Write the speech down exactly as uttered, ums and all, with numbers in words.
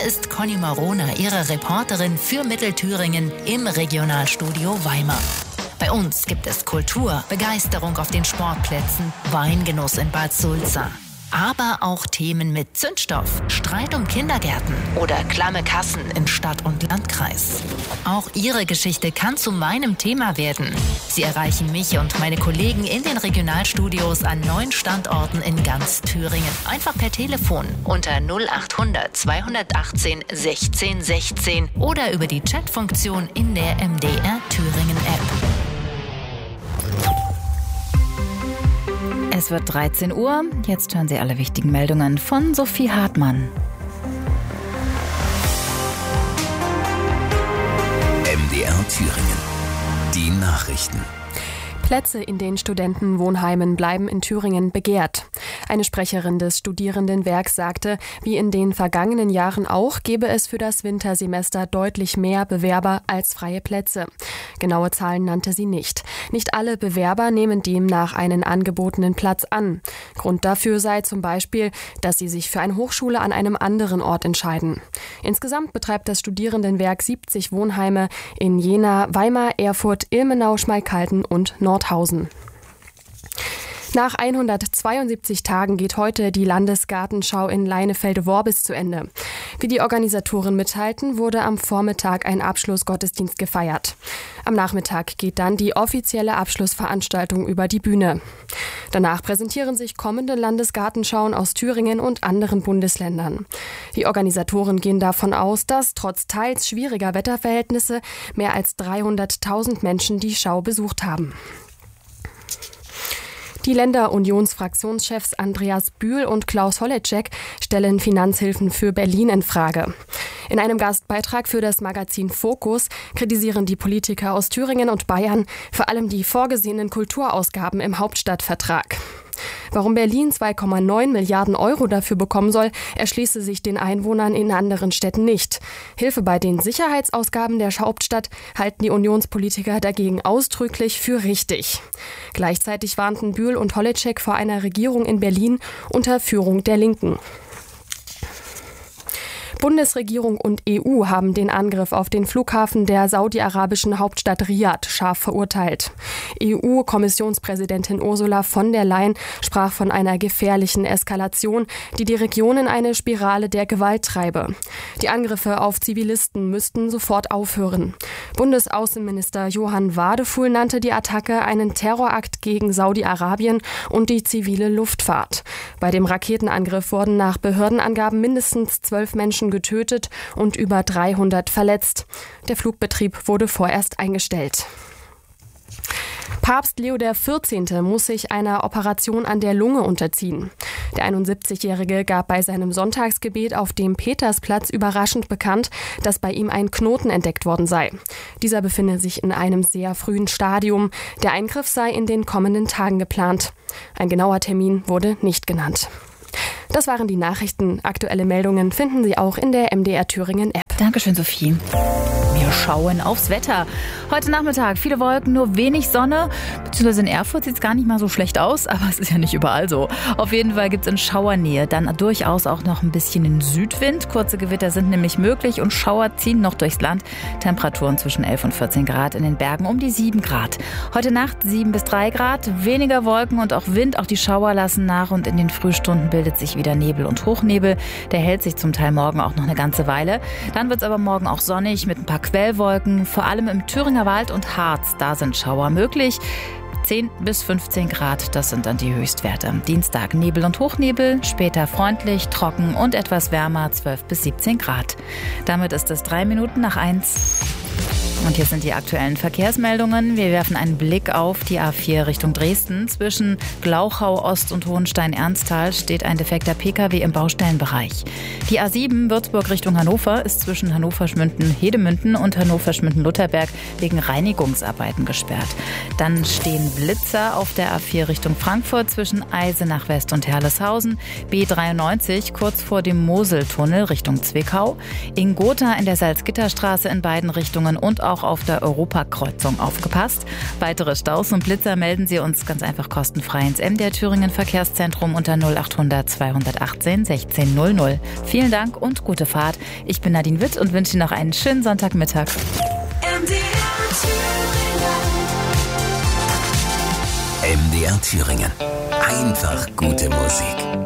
ist Conny Marona, Ihre Reporterin für Mittelthüringen im Regionalstudio Weimar. Bei uns gibt es Kultur, Begeisterung auf den Sportplätzen, Weingenuss in Bad Sulza. Aber auch Themen mit Zündstoff, Streit um Kindergärten oder klamme Kassen in Stadt und Landkreis. Auch Ihre Geschichte kann zu meinem Thema werden. Sie erreichen mich und meine Kollegen in den Regionalstudios an neun Standorten in ganz Thüringen. Einfach per Telefon unter null achthundert zweihundertachtzehn sechzehn sechzehn oder über die Chatfunktion in der M D R Thüringen App. Es wird dreizehn Uhr. Jetzt hören Sie alle wichtigen Meldungen von Sophie Hartmann. M D R Thüringen. Die Nachrichten. Plätze in den Studentenwohnheimen bleiben in Thüringen begehrt. Eine Sprecherin des Studierendenwerks sagte, wie in den vergangenen Jahren auch, gebe es für das Wintersemester deutlich mehr Bewerber als freie Plätze. Genaue Zahlen nannte sie nicht. Nicht alle Bewerber nehmen demnach einen angebotenen Platz an. Grund dafür sei zum Beispiel, dass sie sich für eine Hochschule an einem anderen Ort entscheiden. Insgesamt betreibt das Studierendenwerk siebzig Wohnheime in Jena, Weimar, Erfurt, Ilmenau, Schmalkalden und Nordhausen. Nach hundertzweiundsiebzig Tagen geht heute die Landesgartenschau in Leinefelde-Worbis zu Ende. Wie die Organisatoren mitteilten, wurde am Vormittag ein Abschlussgottesdienst gefeiert. Am Nachmittag geht dann die offizielle Abschlussveranstaltung über die Bühne. Danach präsentieren sich kommende Landesgartenschauen aus Thüringen und anderen Bundesländern. Die Organisatoren gehen davon aus, dass trotz teils schwieriger Wetterverhältnisse mehr als dreihunderttausend Menschen die Schau besucht haben. Die Länder-Unions-Fraktionschefs Andreas Bühl und Klaus Holleczek stellen Finanzhilfen für Berlin in Frage. In einem Gastbeitrag für das Magazin Fokus kritisieren die Politiker aus Thüringen und Bayern vor allem die vorgesehenen Kulturausgaben im Hauptstadtvertrag. Warum Berlin zwei Komma neun Milliarden Euro dafür bekommen soll, erschließe sich den Einwohnern in anderen Städten nicht. Hilfe bei den Sicherheitsausgaben der Hauptstadt halten die Unionspolitiker dagegen ausdrücklich für richtig. Gleichzeitig warnten Bühl und Holleczek vor einer Regierung in Berlin unter Führung der Linken. Bundesregierung und E U haben den Angriff auf den Flughafen der saudi-arabischen Hauptstadt Riad scharf verurteilt. E U-Kommissionspräsidentin Ursula von der Leyen sprach von einer gefährlichen Eskalation, die die Region in eine Spirale der Gewalt treibe. Die Angriffe auf Zivilisten müssten sofort aufhören. Bundesaußenminister Johann Wadefuhl nannte die Attacke einen Terrorakt gegen Saudi-Arabien und die zivile Luftfahrt. Bei dem Raketenangriff wurden nach Behördenangaben mindestens zwölf Menschen getötet und über dreihundert verletzt. Der Flugbetrieb wurde vorerst eingestellt. Papst Leo der vierzehnte muss sich einer Operation an der Lunge unterziehen. Der einundsiebzigjährige gab bei seinem Sonntagsgebet auf dem Petersplatz überraschend bekannt, dass bei ihm ein Knoten entdeckt worden sei. Dieser befinde sich in einem sehr frühen Stadium. Der Eingriff sei in den kommenden Tagen geplant. Ein genauer Termin wurde nicht genannt. Das waren die Nachrichten. Aktuelle Meldungen finden Sie auch in der M D R Thüringen App. Dankeschön, Sophie. Wir schauen aufs Wetter. Heute Nachmittag viele Wolken, nur wenig Sonne. Beziehungsweise in Erfurt sieht es gar nicht mal so schlecht aus, aber es ist ja nicht überall so. Auf jeden Fall gibt es in Schauernähe dann durchaus auch noch ein bisschen den Südwind. Kurze Gewitter sind nämlich möglich und Schauer ziehen noch durchs Land. Temperaturen zwischen elf und vierzehn Grad, in den Bergen um die sieben Grad. Heute Nacht sieben bis drei Grad, weniger Wolken und auch Wind. Auch die Schauer lassen nach und in den Frühstunden bildet sich wieder Nebel und Hochnebel. Der hält sich zum Teil morgen auch noch eine ganze Weile. Dann wird es aber morgen auch sonnig mit ein paar Quellwolken, vor allem im Thüringer Wald und Harz. Da sind Schauer möglich. zehn bis fünfzehn Grad, das sind dann die Höchstwerte. Dienstag Nebel und Hochnebel, später freundlich, trocken und etwas wärmer, zwölf bis siebzehn Grad. Damit ist es drei Minuten nach eins. Und hier sind die aktuellen Verkehrsmeldungen. Wir werfen einen Blick auf die A vier Richtung Dresden. Zwischen Glauchau Ost und Hohenstein-Ernsthal steht ein defekter Pkw im Baustellenbereich. Die A sieben Würzburg Richtung Hannover ist zwischen Hannover-Schmünden-Hedemünden und Hannover-Schmünden-Lutherberg wegen Reinigungsarbeiten gesperrt. Dann stehen Blitzer auf der A vier Richtung Frankfurt zwischen Eisenach West und Herleshausen. B dreiundneunzig kurz vor dem Moseltunnel Richtung Zwickau. In Gotha in der Salzgitterstraße in beiden Richtungen und auch auch auf der Europakreuzung aufgepasst. Weitere Staus und Blitzer melden Sie uns ganz einfach kostenfrei ins M D R Thüringen Verkehrszentrum unter null achthundert zweihundertachtzehn sechzehn null null. Vielen Dank und gute Fahrt. Ich bin Nadine Witt und wünsche Ihnen noch einen schönen Sonntagmittag. M D R Thüringen. Einfach gute Musik.